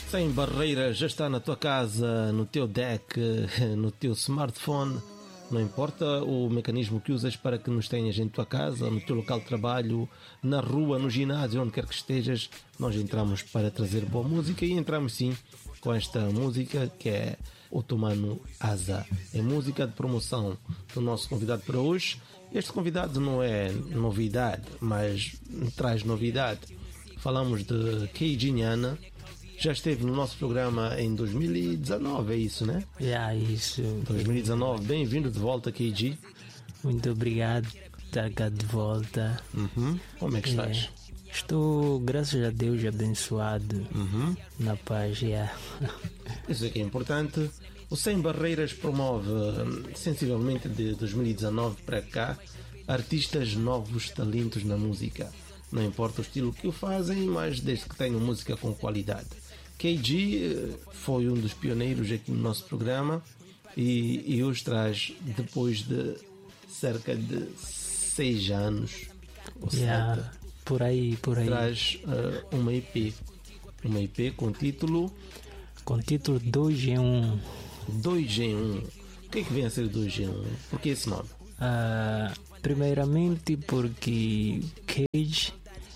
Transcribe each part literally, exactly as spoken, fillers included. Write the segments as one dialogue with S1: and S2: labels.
S1: Sem barreiras, já está na tua casa, no teu deck, no teu smartphone. Não importa o mecanismo que usas para que nos tenhas em tua casa, no teu local de trabalho, na rua, no ginásio, onde quer que estejas, nós entramos para trazer boa música e entramos sim com esta música que é Otomano Asa. É música de promoção do nosso convidado para hoje. Este convidado não é novidade, mas traz novidade. Falamos de K G Nyana. Já esteve no nosso programa em dois mil e dezanove, é isso, né?
S2: É, yeah, isso.
S1: dois mil e dezanove, bem-vindo de volta, K G.
S2: Muito obrigado por estar cá de volta.
S1: Uhum. Como é que estás?
S2: É, estou, graças a Deus, abençoado,
S1: uhum.
S2: na paz. Yeah.
S1: Isso é que é importante. O Sem Barreiras promove, sensivelmente de dois mil e dezanove para cá, artistas novos talentos na música. Não importa o estilo que o fazem, mas desde que tenham música com qualidade. K G foi um dos pioneiros aqui no nosso programa e, e hoje traz, depois de cerca de seis anos ou
S2: yeah,
S1: sete,
S2: por aí, por aí.
S1: traz uh, uma E P, uma E P com título
S2: com título dois em um.
S1: dois em um. O que é que vem a ser dois em um? Por que esse nome?
S2: Uh, primeiramente porque Cage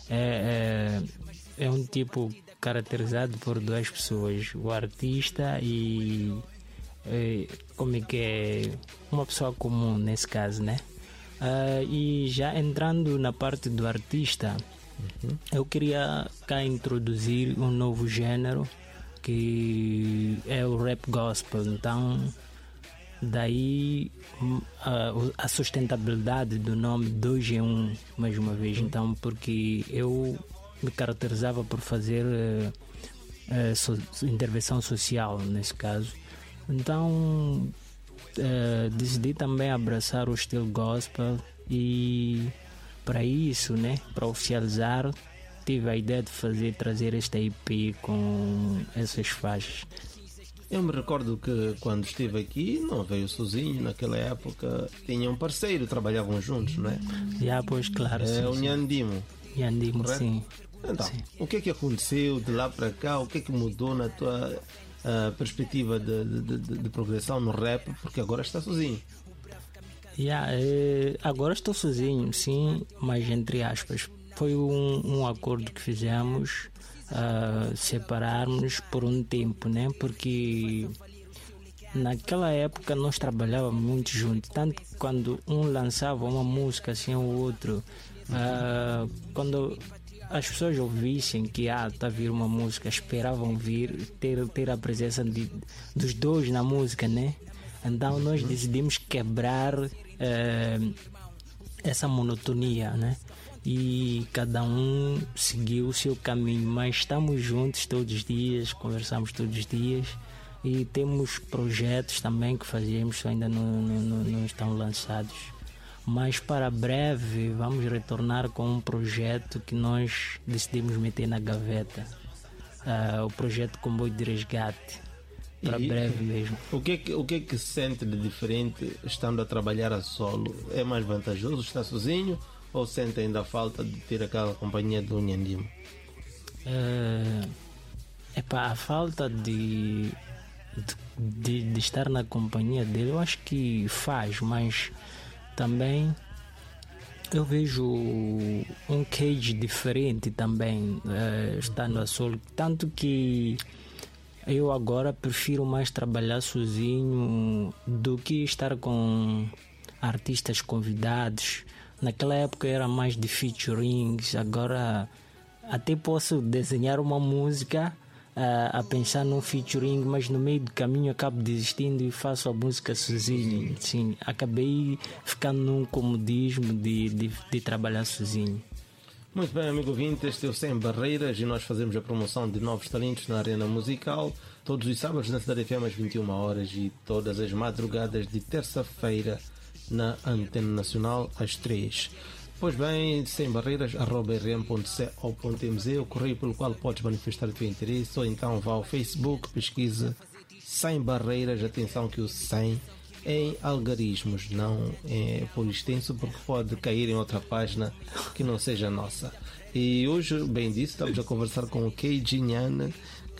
S2: é, é, é um tipo caracterizado por duas pessoas, o artista e, e como é que é, uma pessoa comum nesse caso, né? Uh, e já entrando na parte do artista, uhum. eu queria cá introduzir um novo gênero que é o rap gospel. Então daí a, a sustentabilidade do nome dois em um, mais uma vez. Então, porque eu me caracterizava por fazer uh, uh, so, intervenção social nesse caso. Então uh, decidi também abraçar o estilo gospel e para isso, né, para oficializar, tive a ideia de fazer, trazer esta E P com essas faixas.
S1: Eu me recordo que quando estive aqui não veio sozinho, naquela época tinha um parceiro, trabalhavam juntos, não é?
S2: Já, pois claro.
S1: É
S2: sim,
S1: o
S2: sim.
S1: Nyandimo.
S2: Nyandimo, sim.
S1: Então,
S2: sim.
S1: o que é que aconteceu de lá para cá? O que é que mudou na tua uh, perspectiva de, de, de, de progressão no rap? Porque agora está sozinho.
S2: Yeah, eh, agora estou sozinho, sim, mas entre aspas. Foi um, um acordo que fizemos, uh, separarmos por um tempo, né? Porque naquela época nós trabalhávamos muito juntos, tanto que quando um lançava uma música assim o outro, uh, quando as pessoas ouvissem que ah, está a vir uma música, esperavam vir, ter, ter a presença de, dos dois na música, né? Então nós decidimos quebrar uh, essa monotonia, né? E cada um seguiu o seu caminho, mas estamos juntos todos os dias, conversamos todos os dias e temos projetos também que fazemos, ainda não, não, não estão lançados, mas para breve vamos retornar com um projeto que nós decidimos meter na gaveta, uh, o projeto Comboio de Resgate, para e breve mesmo.
S1: O que, é que, o que é que se sente de diferente estando a trabalhar a solo? É mais vantajoso estar sozinho? Ou sente ainda a falta de ter aquela companhia do Nyandimo?
S2: É, epá, a falta de, de, de estar na companhia dele, eu acho que faz, mas também eu vejo um Cage diferente também, é, estando a solo. Tanto que eu agora prefiro mais trabalhar sozinho do que estar com artistas convidados. Naquela época era mais de featurings, agora até posso desenhar uma música uh, a pensar num featuring, mas no meio do caminho acabo desistindo e faço a música sozinho. Sim, acabei ficando num comodismo de, de, de trabalhar sozinho.
S1: Muito bem, amigo ouvinte, este é o Sem Barreiras e nós fazemos a promoção de novos talentos na arena musical todos os sábados na Cidade F M às vinte e uma horas e todas as madrugadas de terça-feira na Antena Nacional às três. Pois bem, sem barreiras, arroba r m ponto co ponto m z, o correio pelo qual podes manifestar o teu interesse, ou então vá ao Facebook, pesquisa Sem Barreiras, atenção que o sem é em algarismos, não é por extenso, porque pode cair em outra página que não seja nossa. E hoje, bem disse, estamos a conversar com o K G Nyana,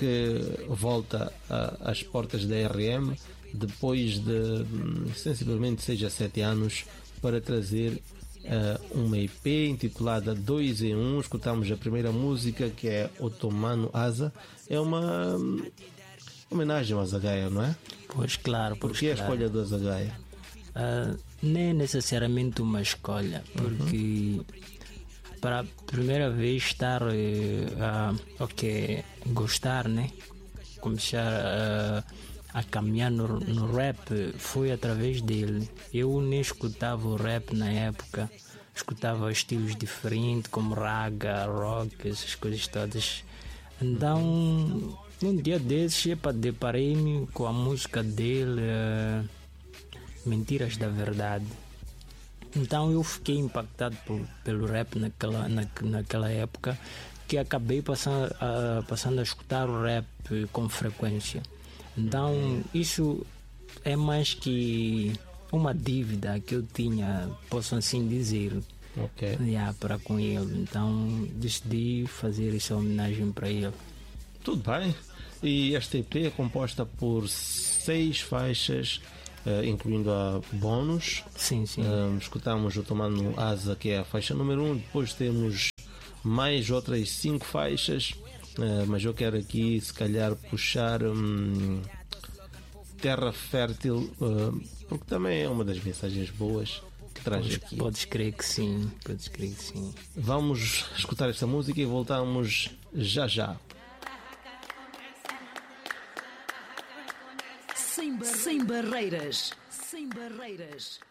S1: que volta a, às portas da R M depois de sensivelmente seis a sete anos para trazer uh, uma E P intitulada dois em um. Escutamos a primeira música, que é Otomano Asa. É uma um, homenagem ao Azagaia, não é?
S2: Pois claro.
S1: Por
S2: pois
S1: que a
S2: claro.
S1: escolha do Azagaia?
S2: Uh, nem é necessariamente uma escolha, porque uhum. para a primeira vez estar uh, uh, ok, gostar, né? Começar uh, a caminhar no, no rap foi através dele. Eu nem escutava o rap na época, escutava estilos diferentes como raga, rock, essas coisas todas. Então, um dia desses, epa, deparei-me com a música dele, uh, Mentiras da Verdade. Então eu fiquei impactado por, pelo rap naquela, na, naquela época, que acabei passando a, passando a escutar o rap com frequência. Então isso é mais que uma dívida que eu tinha, posso assim dizer,
S1: okay.
S2: yeah, para com ele. Então decidi fazer essa homenagem para ele.
S1: Tudo bem. E esta E P é composta por seis faixas, Uh, incluindo a bónus.
S2: Sim, sim.
S1: Uh, escutamos o Otomano Asa, que é a faixa número um. Depois temos mais outras cinco faixas, uh, mas eu quero aqui se calhar puxar um, Terra Fértil, uh, porque também é uma das mensagens boas que traz
S2: podes,
S1: aqui.
S2: Podes crer que sim, podes crer que sim.
S1: Vamos escutar esta música e voltamos já já.
S3: Sem barreiras, sem barreiras.